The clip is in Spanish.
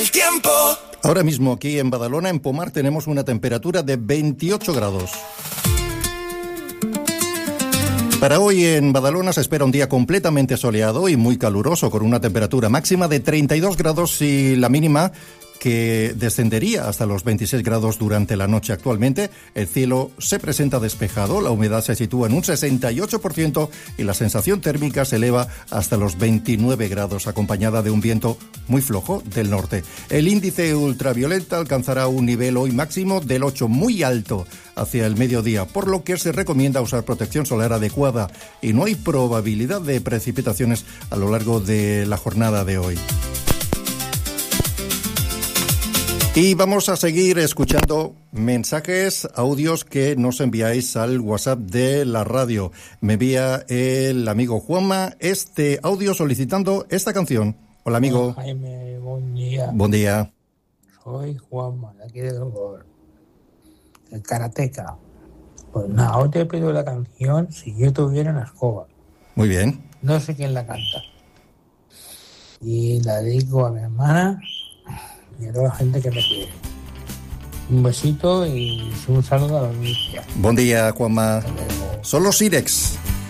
El tiempo. Ahora mismo aquí en Badalona, en Pomar, tenemos una temperatura de 28 grados. Para hoy en Badalona se espera un día completamente soleado y muy caluroso, con una temperatura máxima de 32 grados y la mínima que descendería hasta los 26 grados durante la noche. Actualmente el cielo se presenta despejado, la humedad se sitúa en un 68% y la sensación térmica se eleva hasta los 29 grados, acompañada de un viento muy flojo del norte. El índice ultravioleta alcanzará un nivel hoy máximo del 8, muy alto hacia el mediodía, por lo que se recomienda usar protección solar adecuada y no hay probabilidad de precipitaciones a lo largo de la jornada de hoy. Y vamos a seguir escuchando mensajes, audios que nos enviáis al WhatsApp de la radio. Me envía el amigo Juanma este audio solicitando esta canción. Hola, amigo. Hola, Jaime, buen día. Buen día. Soy Juanma, de aquí de Dolor, el karateca. Pues nada, hoy te pido la canción Si yo tuviera una escoba. Muy bien. No sé quién la canta. Y la dedico a mi hermana y a toda la gente que me quiere. Un besito y un saludo a la audiencia. Buen día, Juanma. Son los Sirex.